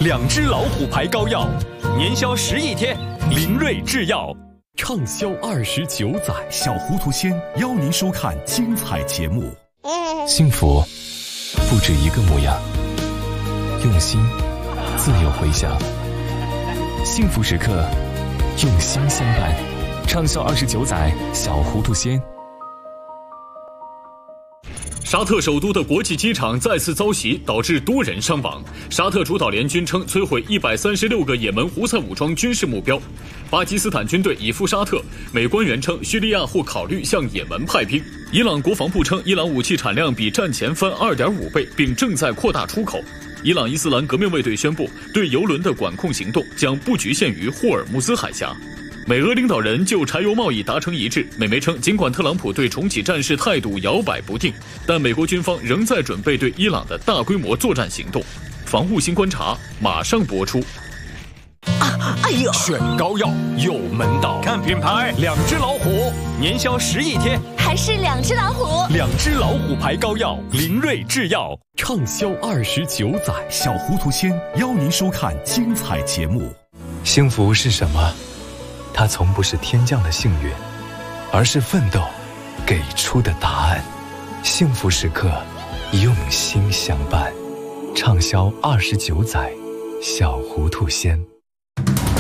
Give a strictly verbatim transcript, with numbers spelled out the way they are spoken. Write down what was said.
两只老虎牌膏药，年销十亿天，林瑞制药畅销二十九载。 小糊涂仙邀您收看精彩节目。 幸福不止一个模样，用心自有回响。幸福时刻，用心相伴，畅销二十九载。小糊涂仙。 沙特首都的国际机场再次遭袭，导致多人伤亡。沙特主导联军称摧毁一百三十六个也门胡塞武装军事目标。巴基斯坦军队已赴沙特，美官员称叙利亚或考虑向也门派兵。伊朗国防部称，伊朗武器产量比战前翻 二点五倍，并正在扩大出口。伊朗伊斯兰革命卫队宣布，对油轮的管控行动将不局限于霍尔木兹海峡。美俄领导人就柴油贸易达成一致。美媒称，尽管特朗普对重启战事态度摇摆不定，但美国军方仍在准备对伊朗的大规模作战行动。防护新观察马上播出。 啊，哎呦！选膏药有门道，看品牌，两只老虎，年销十亿天， 还是两只老虎。 两只老虎牌膏药，林瑞制药畅销二十九载。 小糊涂仙邀您收看精彩节目。 幸福是什么？它从不是天降的幸运，而是奋斗给出的答案。幸福时刻，用心相伴，畅销二十九载。小糊涂仙。